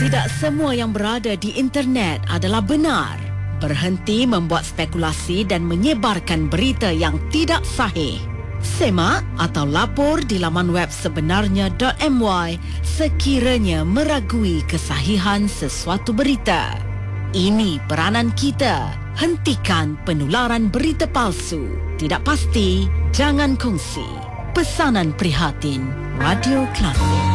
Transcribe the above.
Tidak semua yang berada di internet adalah benar. Berhenti membuat spekulasi dan menyebarkan berita yang tidak sahih. Semak atau lapor di laman web sebenarnya.my sekiranya meragui kesahihan sesuatu berita. Ini peranan kita. Hentikan penularan berita palsu. Tidak pasti, jangan kongsi. Pesanan prihatin Radio Klasik.